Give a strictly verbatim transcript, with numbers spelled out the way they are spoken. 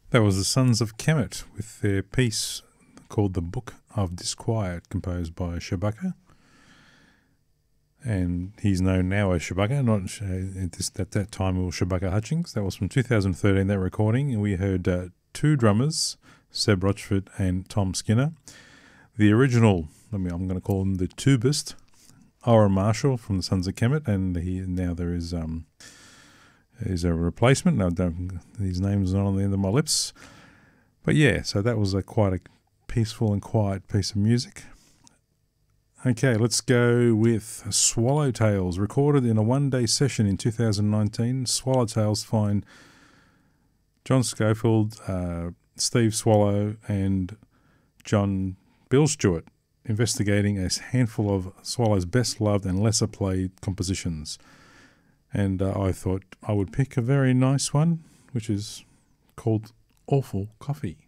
That was the Sons of Kemet with their piece called The Book of Disquiet, composed by Shabaka. And he's known now as Shabaka, not uh, at, this, at that time it was Shabaka Hutchings. That was from two thousand thirteen, that recording. And we heard uh, two drummers, Seb Rochford and Tom Skinner. The original, I mean, I'm going to call him the tubist, Oren Marshall from the Sons of Kemet. And he, now there is... Um, is a replacement. Now, don't, his name's not on the end of my lips. But yeah, so that was a quite a peaceful and quiet piece of music. Okay, let's go with Swallowtails, recorded in a one-day session in two thousand nineteen. Swallowtails find John Schofield, uh, Steve Swallow, and John Bill Stewart investigating a handful of Swallow's best-loved and lesser-played compositions. And uh, I thought I would pick a very nice one, which is called Awful Coffee.